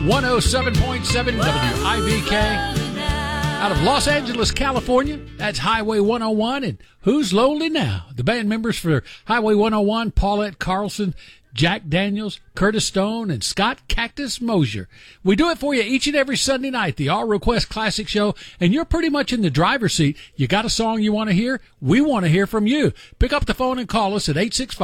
107.7 WIVK. Out of Los Angeles, California, that's Highway 101. And who's lonely now? The band members for Highway 101, Paulette Carlson, Jack Daniels, Curtis Stone, and Scott Cactus Mosier. We do it for you each and every Sunday night, the All Request Classic Show, and you're pretty much in the driver's seat. You got a song you want to hear? We want to hear from you. Pick up the phone and call us at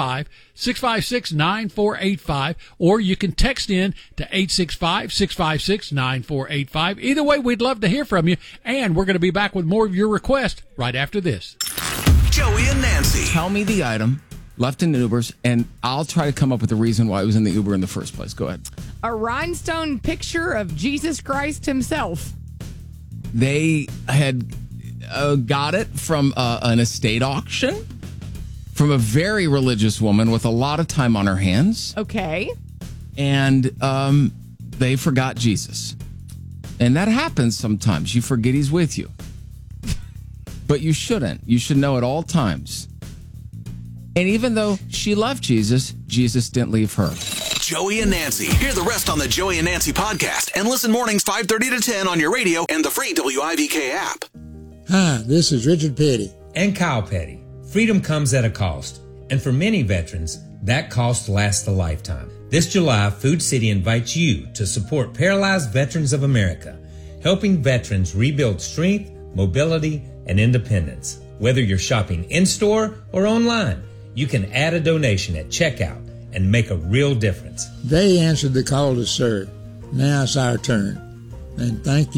865-656-9485, or you can text in to 865-656-9485. Either way, we'd love to hear from you, and we're going to be back with more of your requests right after this. Joey and Nancy. Tell me the item left in Ubers, and I'll try to come up with a reason why it was in the Uber in the first place. Go ahead. A rhinestone picture of Jesus Christ himself. They had got it from an estate auction from a very religious woman with a lot of time on her hands. Okay. And they forgot Jesus. And that happens sometimes. You forget he's with you. But you shouldn't. You should know at all times. And even though she loved Jesus, Jesus didn't leave her. Joey and Nancy. Hear the rest on the Joey and Nancy podcast and listen mornings 5:30 to 10 on your radio and the free WIVK app. Hi, this is Richard Petty. And Kyle Petty. Freedom comes at a cost. And for many veterans, that cost lasts a lifetime. This July, Food City invites you to support Paralyzed Veterans of America, helping veterans rebuild strength, mobility, and independence. Whether you're shopping in-store or online, you can add a donation at checkout and make a real difference. They answered the call to serve. Now it's our turn. And thank you.